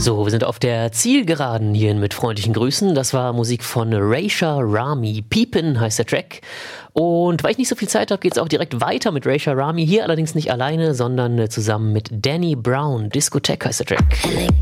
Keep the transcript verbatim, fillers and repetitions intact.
So, wir sind auf der Zielgeraden hier mit freundlichen Grüßen. Das war Musik von Raisha Rami. Peepin heißt der Track. Und weil ich nicht so viel Zeit habe, geht es auch direkt weiter mit Raisha Rami. Hier allerdings nicht alleine, sondern zusammen mit Danny Brown. Discotheque heißt der Track.